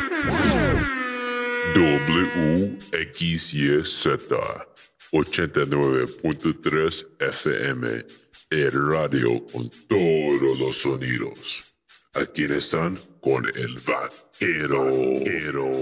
WXYZ 89.3 FM, el radio con todos los sonidos. Aquí están con el vaquero.